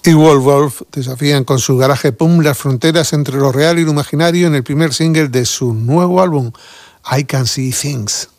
y Wolf desafían con su garaje punk las fronteras entre lo real y lo imaginario en el primer single de su nuevo álbum, I Can See Things.